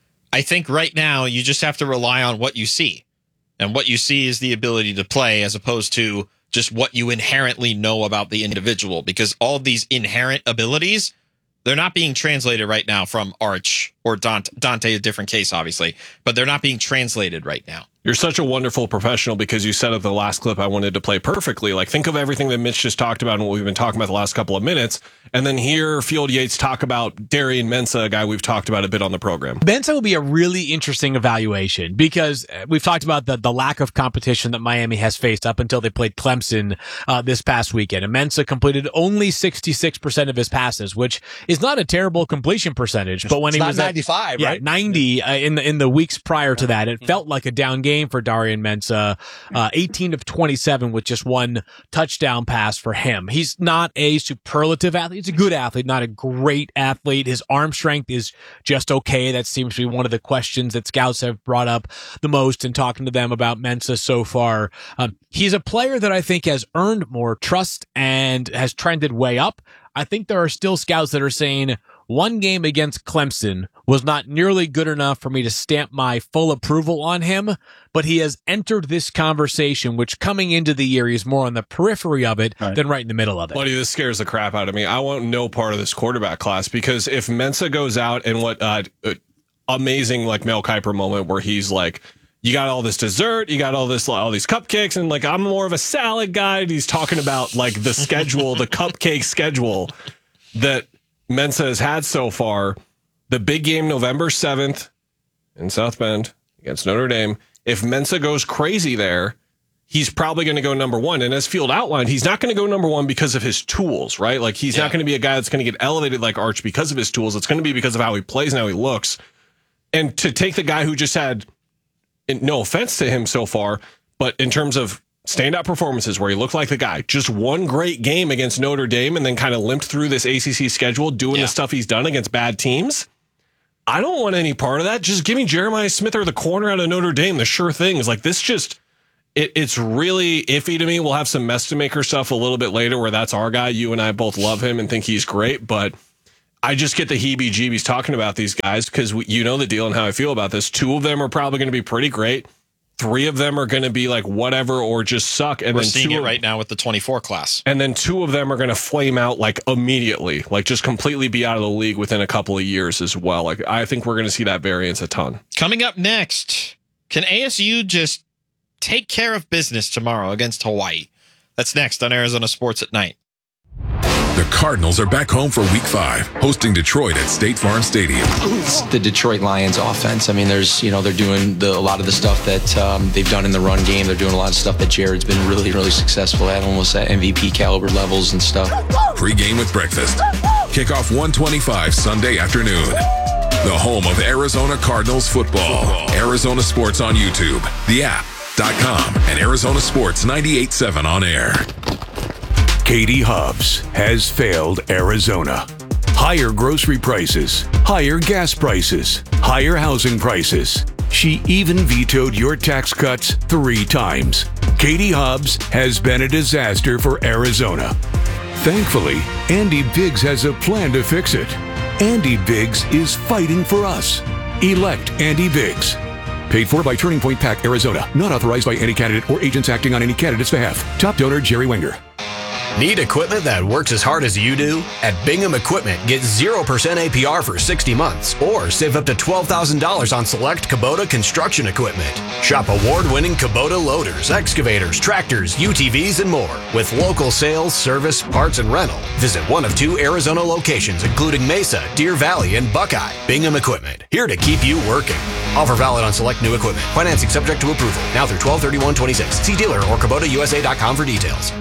I think right now you just have to rely on what you see. And what you see is the ability to play as opposed to just what you inherently know about the individual. Because all of these inherent abilities, they're not being translated right now from Arch or Dante, a different case, obviously. But they're not being translated right now. You're such a wonderful professional because you set up the last clip I wanted to play perfectly. Like, think of everything that Mitch just talked about and what we've been talking about the last couple of minutes. And then hear Field Yates talk about Darian Mensah, a guy we've talked about a bit on the program. Mensah will be a really interesting evaluation because we've talked about the lack of competition that Miami has faced up until they played Clemson this past weekend. And Mensah completed only 66% of his passes, which is not a terrible completion percentage. But when it's he was 95, right? 90 in the weeks prior to that, it felt like a down game for Darian Mensah. 18 of 27 with just 1 touchdown pass for him. He's not a superlative athlete. He's a good athlete, not a great athlete. His arm strength is just okay. That seems to be one of the questions that scouts have brought up the most in talking to them about Mensah so far. He's a player that I think has earned more trust and has trended way up. I think there are still scouts that are saying 1 game against Clemson was not nearly good enough for me to stamp my full approval on him, but he has entered this conversation, which coming into the year, he's more on the periphery of it than right in the middle of it. Buddy, this scares the crap out of me. I want no part of this quarterback class because if Mensah goes out and what amazing like Mel Kiper moment where he's like, you got all this dessert, you got all these cupcakes, and like I'm more of a salad guy. And he's talking about like the schedule, the cupcake schedule that Mensah has had so far. The big game November 7th in South Bend against Notre Dame. If Mensah goes crazy there, he's probably going to go number one. And as Field outlined, he's not going to go number one because of his tools, right? Like, he's not going to be a guy that's going to get elevated like Arch because of his tools. It's going to be because of how he plays and how he looks. And to take the guy who just had, no offense to him so far, but in terms of standout performances where he looked like the guy, just one great game against Notre Dame and then kind of limped through this ACC schedule doing the stuff he's done against bad teams. I don't want any part of that. Just give me Jeremiah Smith or the corner out of Notre Dame. The sure thing is like this. Just it's really iffy to me. We'll have some mess to maker stuff a little bit later where that's our guy. You and I both love him and think he's great, but I just get the heebie-jeebies talking about these guys because you know the deal and how I feel about this. 2 of them are probably going to be pretty great. 3 of them are going to be like whatever or just suck. And we're then seeing it right now with the 24 class. And then 2 of them are going to flame out like immediately, like just completely be out of the league within a couple of years as well. Like I think we're going to see that variance a ton. Coming up next, can ASU just take care of business tomorrow against Hawaii? That's next on Arizona Sports at Night. The Cardinals are back home for Week 5, hosting Detroit at State Farm Stadium. It's the Detroit Lions offense. I mean, they're doing a lot of the stuff that they've done in the run game. They're doing a lot of stuff that Jared's been really, really successful at, almost at MVP caliber levels and stuff. Pre-game with breakfast. Kickoff 1:25 Sunday afternoon. The home of Arizona Cardinals football. Arizona Sports on YouTube, the app.com, and Arizona Sports 98.7 on air. Katie Hobbs has failed Arizona. Higher grocery prices, higher gas prices, higher housing prices. She even vetoed your tax cuts 3 times. Katie Hobbs has been a disaster for Arizona. Thankfully, Andy Biggs has a plan to fix it. Andy Biggs is fighting for us. Elect Andy Biggs. Paid for by Turning Point PAC, Arizona. Not authorized by any candidate or agents acting on any candidate's behalf. Top donor, Jerry Wenger. Need equipment that works as hard as you do? At Bingham Equipment, get 0% APR for 60 months or save up to $12,000 on select Kubota construction equipment. Shop award-winning Kubota loaders, excavators, tractors, UTVs, and more. With local sales, service, parts, and rental. Visit one of 2 Arizona locations, including Mesa, Deer Valley, and Buckeye. Bingham Equipment, here to keep you working. Offer valid on select new equipment. Financing subject to approval. Now through 12/31/26. See dealer or KubotaUSA.com for details.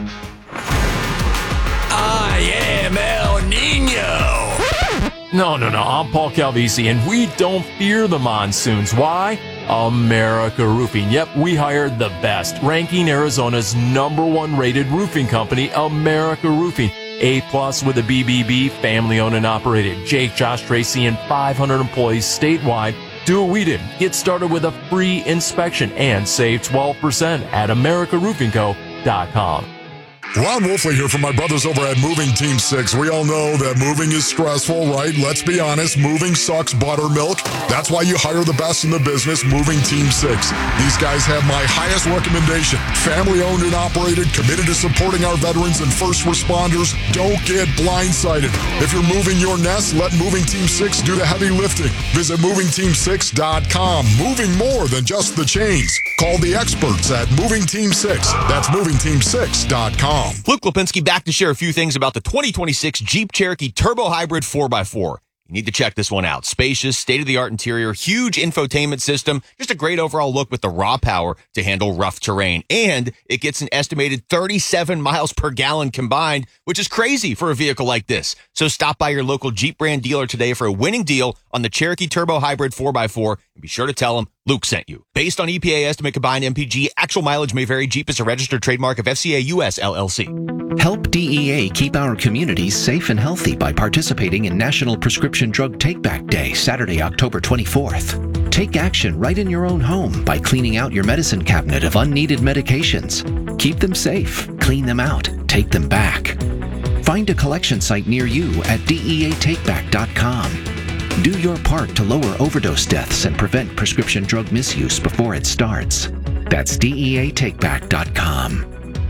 I am El Nino. No, I'm Paul Calvisi, and we don't fear the monsoons. Why? America Roofing. Yep, we hired the best, ranking Arizona's #1 rated roofing company, America Roofing. A+ with a BBB, family-owned and operated. Jake, Josh, Tracy, and 500 employees statewide. Do what we did. Get started with a free inspection and save 12% at AmericaRoofingCo.com. Ron Wolfley here from my brothers over at Moving Team 6. We all know that moving is stressful, right? Let's be honest, moving sucks buttermilk. That's why you hire the best in the business, Moving Team 6. These guys have my highest recommendation. Family owned and operated, committed to supporting our veterans and first responders. Don't get blindsided. If you're moving your nest, let Moving Team 6 do the heavy lifting. Visit movingteam6.com. Moving more than just the chains. Call the experts at Moving Team 6. That's movingteam6.com. Luke Lipinski back to share a few things about the 2026 Jeep Cherokee Turbo Hybrid 4x4. You need to check this one out. Spacious, state-of-the-art interior, huge infotainment system, just a great overall look with the raw power to handle rough terrain. And it gets an estimated 37 miles per gallon combined, which is crazy for a vehicle like this. So stop by your local Jeep brand dealer today for a winning deal on the Cherokee Turbo Hybrid 4x4, and be sure to tell them Luke sent you. Based on EPA estimate combined MPG, actual mileage may vary. Jeep is a registered trademark of FCA US LLC. Help DEA keep our communities safe and healthy by participating in National Prescription Drug Take-Back Day, Saturday, October 24th. Take action right in your own home by cleaning out your medicine cabinet of unneeded medications. Keep them safe, clean them out, take them back. Find a collection site near you at DEATakeback.com. Do your part to lower overdose deaths and prevent prescription drug misuse before it starts. That's DEATakeback.com.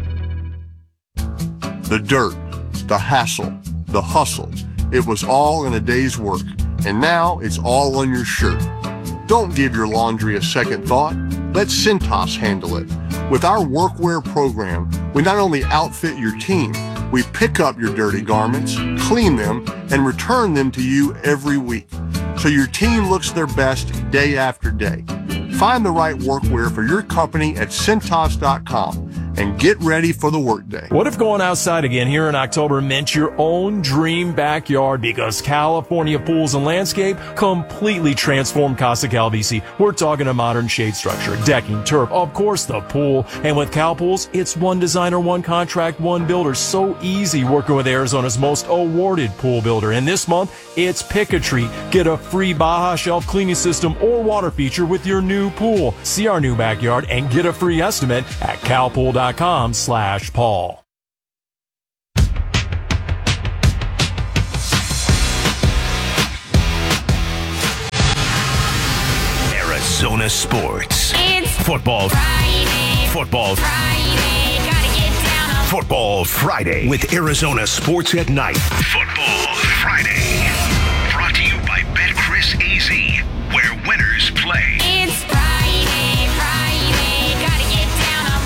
The dirt, the hassle, the hustle. It was all in a day's work, and now it's all on your shirt. Don't give your laundry a second thought. Let Cintas handle it. With our workwear program, we not only outfit your team, we pick up your dirty garments, clean them, and return them to you every week, so your team looks their best day after day. Find the right workwear for your company at Cintas.com. and get ready for the workday. What if going outside again here in October meant your own dream backyard? Because California Pools and Landscape completely transformed Casa Calvisi. We're talking a modern shade structure, decking, turf, of course the pool. And with Cal Pools, it's one designer, one contract, one builder. So easy working with Arizona's most awarded pool builder. And this month, it's Pick a Tree. Get a free Baja Shelf cleaning system or water feature with your new pool. See our new backyard and get a free estimate at calpool.com/Paul. Arizona sports. It's Football Friday. Football Friday. Gotta get down on Football Friday with Arizona Sports at Night. Football Friday. Brought to you by BetChris.az, where winners play. It's Friday. Gotta get down on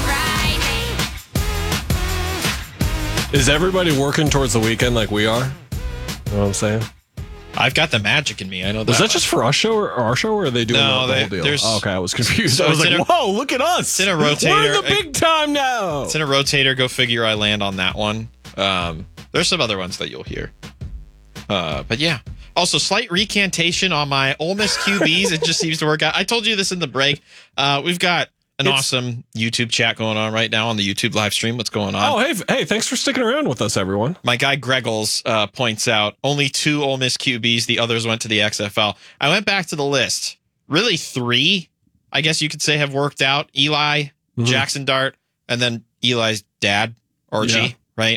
Friday. Is everybody working towards the weekend like we are? You know what I'm saying? I've got the magic in me. I know that. Was that just for our show or are they doing the whole deal? Oh, okay, I was confused. So I was like, whoa, look at us. It's in a rotator. We're the big time now. It's in a rotator. Go figure I land on that one. There's some other ones that you'll hear. But yeah. Also, slight recantation on my Ole Miss QBs. It just seems to work out. I told you this in the break. We've got an awesome YouTube chat going on right now on the YouTube live stream. What's going on? Oh, hey, thanks for sticking around with us, everyone. My guy Greggles points out only 2 Ole Miss QBs. The others went to the XFL. I went back to the list. Really 3, I guess you could say, have worked out. Eli, Jackson Dart, and then Eli's dad, Archie, right?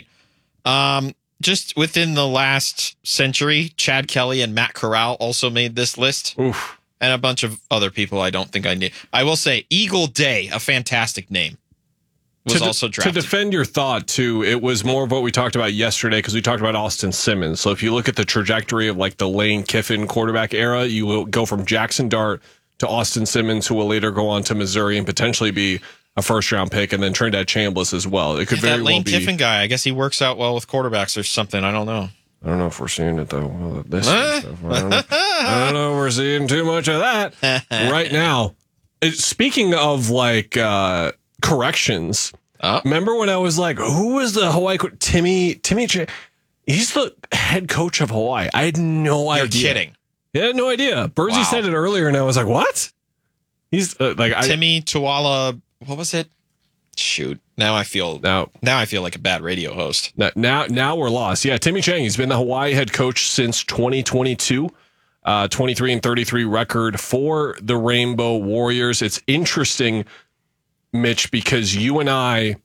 Just within the last century, Chad Kelly and Matt Corral also made this list. Oof. And a bunch of other people I don't think I need. I will say Eagle Day, a fantastic name, was also drafted. To defend your thought, too, it was more of what we talked about yesterday because we talked about Austin Simmons. So if you look at the trajectory of like the Lane Kiffin quarterback era, you will go from Jackson Dart to Austin Simmons, who will later go on to Missouri and potentially be a first-round pick, and then Trinidad Chambliss as well. It could very well be. That Lane Kiffin guy, I guess he works out well with quarterbacks or something. I don't know. I don't know if we're seeing it, though. Well, this stuff. I don't know if we're seeing too much of that right now. Speaking of, like, corrections, remember when I was like, who was the Hawaii Timmy he's the head coach of Hawaii. I had no idea. You're kidding. I had no idea. Bursey said it earlier, and I was like, what? He's Timmy Tuala. What was it? Shoot. Now I feel like a bad radio host. Now we're lost. Yeah, Timmy Chang, he's been the Hawaii head coach since 2022. 23-33 record for the Rainbow Warriors. It's interesting, Mitch, because you and I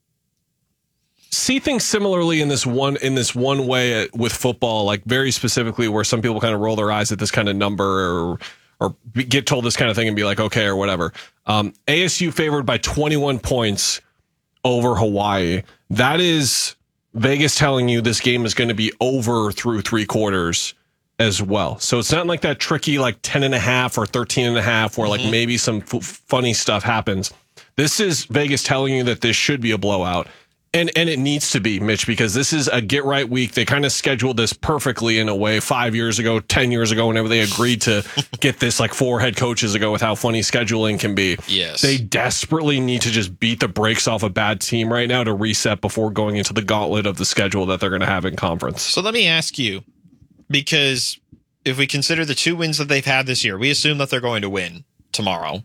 see things similarly in this one way with football, like very specifically where some people kind of roll their eyes at this kind of number or get told this kind of thing and be like, okay, or whatever. ASU favored by 21 points over Hawaii. That is Vegas telling you this game is going to be over through 3 quarters as well. So it's not like that tricky like 10.5 or 13.5 where like maybe some funny stuff happens. This is Vegas telling you that this should be a blowout. And it needs to be, Mitch, because this is a get right week. They kind of scheduled this perfectly in a way 5 years ago, 10 years ago, whenever they agreed to get this like 4 head coaches ago with how funny scheduling can be. Yes. They desperately need to just beat the brakes off a bad team right now to reset before going into the gauntlet of the schedule that they're going to have in conference. So let me ask you, because if we consider the 2 wins that they've had this year, we assume that they're going to win tomorrow.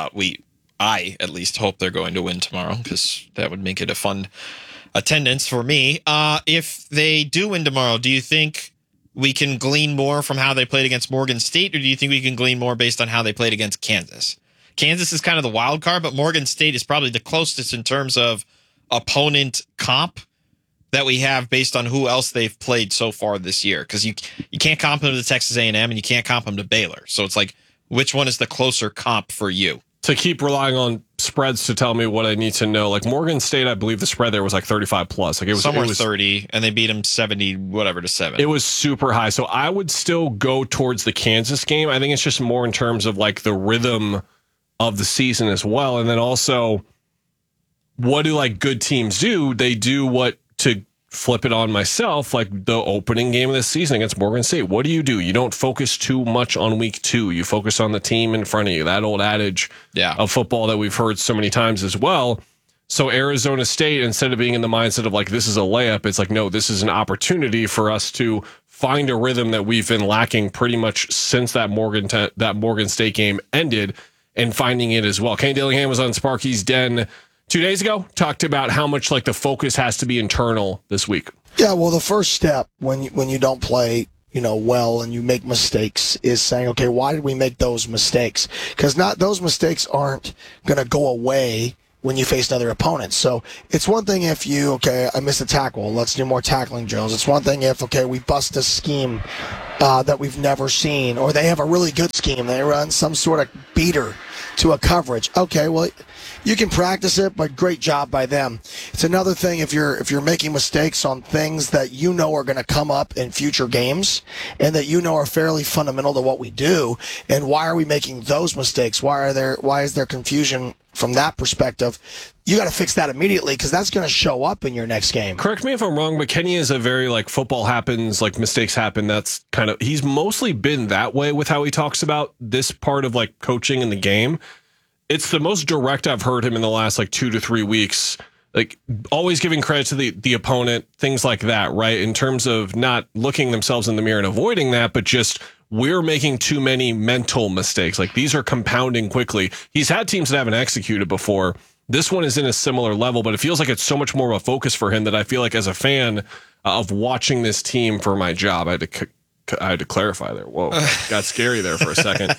I at least hope they're going to win tomorrow because that would make it a fun attendance for me. If they do win tomorrow, do you think we can glean more from how they played against Morgan State, or do you think we can glean more based on how they played against Kansas? Kansas is kind of the wild card, but Morgan State is probably the closest in terms of opponent comp that we have based on who else they've played so far this year. Because you can't comp them to Texas A&M and you can't comp them to Baylor. So it's like, which one is the closer comp for you? To keep relying on spreads to tell me what I need to know, like Morgan State, I believe the spread there was like 35 plus. Like it was somewhere 30, and they beat them 70 whatever to 7. It was super high. So I would still go towards the Kansas game. I think it's just more in terms of like the rhythm of the season as well, and then also what do like good teams do? They do what, to flip it on myself, like the opening game of this season against Morgan State. What do? You don't focus too much on week 2. You focus on the team in front of you. That old adage of football that we've heard so many times as well. So Arizona State, instead of being in the mindset of like, this is a layup, it's like, no, this is an opportunity for us to find a rhythm that we've been lacking pretty much since that Morgan State game ended, and finding it as well. Kane Dillingham was on Sparky's Den 2 days ago, talked about how much like the focus has to be internal this week. Yeah, well, the first step when you don't play, well, and you make mistakes is saying, okay, why did we make those mistakes? Because those mistakes aren't going to go away when you face another opponent. So it's one thing if I missed a tackle, let's do more tackling drills. It's one thing if, we bust a scheme that we've never seen, or they have a really good scheme. They run some sort of beater to a coverage. Okay, well, you can practice it, but great job by them. It's another thing if you're making mistakes on things that are going to come up in future games and that are fairly fundamental to what we do. And why are we making those mistakes? Why is there confusion from that perspective? You got to fix that immediately because that's going to show up in your next game. Correct me if I'm wrong, but Kenny is a very football happens, mistakes happen. That's he's mostly been that way with how he talks about this part of coaching in the game. It's the most direct I've heard him in the last 2 to 3 weeks. Always giving credit to the opponent, things like that, right? In terms of not looking themselves in the mirror and avoiding that, but just we're making too many mental mistakes. These are compounding quickly. He's had teams that haven't executed before. This one is in a similar level, but it feels like it's so much more of a focus for him that I feel like as a fan of watching this team for my job, I had to clarify there. Whoa, got scary there for a second.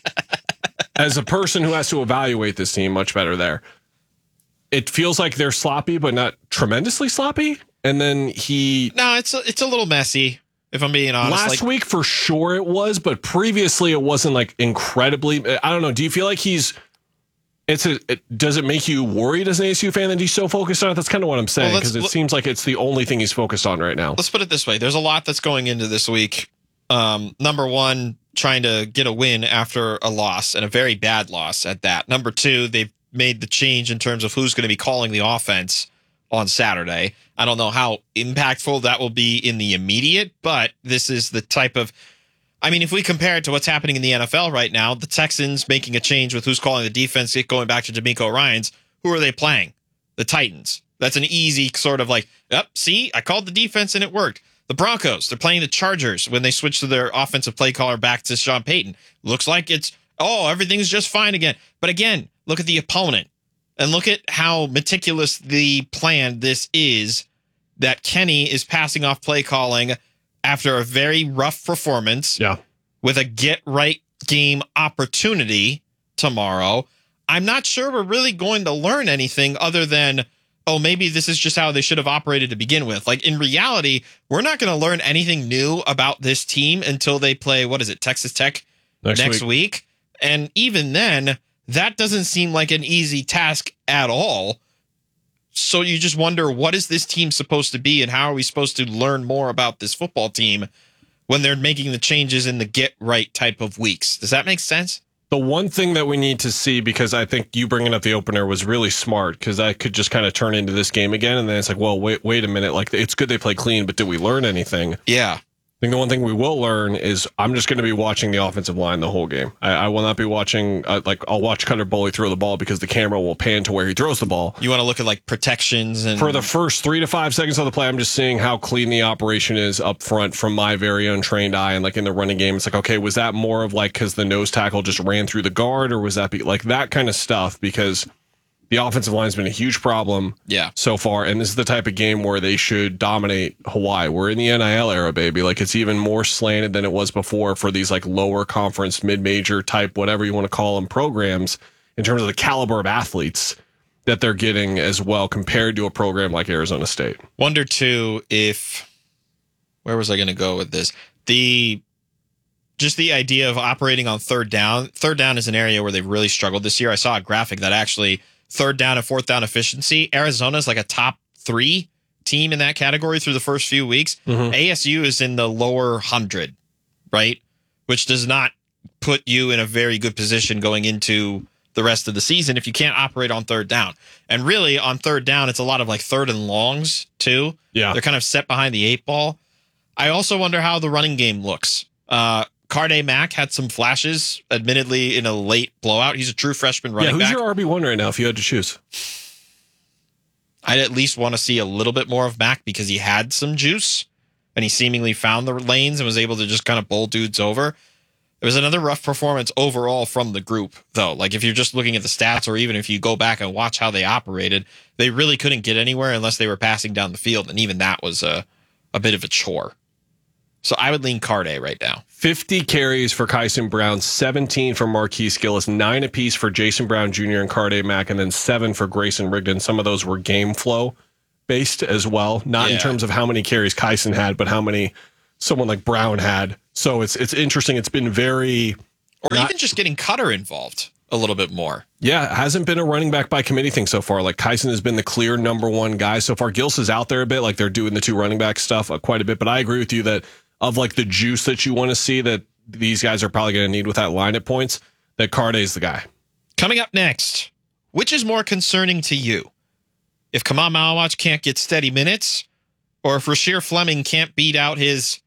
As a person who has to evaluate this team, much better there. It feels like they're sloppy, but not tremendously sloppy. And then No, it's a little messy, if I'm being honest. Last week, for sure it was, but previously it wasn't incredibly. I don't know. Do you feel like does it make you worried as an ASU fan that he's so focused on it? That's kind of what I'm saying, because it seems like it's the only thing he's focused on right now. Let's put it this way. There's a lot that's going into this week. Number one, trying to get a win after a loss, and a very bad loss at that. Number two, they've made the change in terms of who's going to be calling the offense on Saturday. I don't know how impactful that will be in the immediate, but this is the type of, if we compare it to what's happening in the NFL right now, the Texans making a change with who's calling the defense, going back to D'Amico Ryans, who are they playing? The Titans. That's an easy sort of see, I called the defense and it worked. The Broncos, they're playing the Chargers when they switch to their offensive play caller back to Sean Payton. Looks like everything's just fine again. But again, look at the opponent and look at how meticulous the plan this is, that Kenny is passing off play calling after a very rough performance with a get-right game opportunity tomorrow. I'm not sure we're really going to learn anything other than, maybe this is just how they should have operated to begin with. In reality, we're not going to learn anything new about this team until they play, Texas Tech next week. And even then, that doesn't seem like an easy task at all. So you just wonder, what is this team supposed to be, and how are we supposed to learn more about this football team when they're making the changes in the get-right type of weeks? Does that make sense? The one thing that we need to see, because I think you bringing up the opener was really smart, because that could just kind of turn into this game again, and then it's wait a minute, it's good they play clean, but did we learn anything? Yeah. I think the one thing we will learn is I'm just going to be watching the offensive line the whole game. I will not be watching, I'll watch Cutter Boley throw the ball because the camera will pan to where he throws the ball. You want to look at protections and for the first 3 to 5 seconds of the play, I'm just seeing how clean the operation is up front from my very untrained eye. And in the running game, it's okay, was that more of because the nose tackle just ran through the guard, or was that that kind of stuff? Because the offensive line has been a huge problem so far, and this is the type of game where they should dominate Hawaii. We're in the NIL era, baby. It's even more slanted than it was before for these lower conference, mid-major type, whatever you want to call them, programs in terms of the caliber of athletes that they're getting as well compared to a program like Arizona State. Wonder, too, where was I going to go with this? Just the idea of operating on third down. Third down is an area where they've really struggled this year. I saw a graphic that actually third down and fourth down efficiency, Arizona's a top 3 team in that category through the first few weeks. Mm-hmm. ASU is in the lower 100, right? Which does not put you in a very good position going into the rest of the season if you can't operate on third down. And really, on third down, it's a lot of third and longs, too. Yeah. They're kind of set behind the 8 ball. I also wonder how the running game looks. Carde Mack had some flashes, admittedly, in a late blowout. He's a true freshman running back. Who's your RB1 right now if you had to choose? I'd at least want to see a little bit more of Mac because he had some juice and he seemingly found the lanes and was able to just kind of bowl dudes over. It was another rough performance overall from the group, though. Like, if you're just looking at the stats, or even if you go back and watch how they operated, they really couldn't get anywhere unless they were passing down the field, and even that was a bit of a chore. So I would lean Carday right now. 50 carries for Kyson Brown, 17 for Marquise Gillis, 9 apiece for Jason Brown Jr. and Carday Mack, and then 7 for Grayson Rigdon. Some of those were game flow based as well, not in terms of how many carries Kyson had, but how many someone like Brown had. So it's interesting. It's been very... Or even just getting Cutter involved a little bit more. Yeah, it hasn't been a running back by committee thing so far. Like, Kyson has been the clear number one guy so far. Gillis is out there a bit, like they're doing the 2 running back stuff quite a bit. But I agree with you that of like the juice that you want to see that these guys are probably going to need with that line at points, that Carday's the guy. Coming up next, which is more concerning to you? If Kamal Malawach can't get steady minutes, or if Rasheer Fleming can't beat out his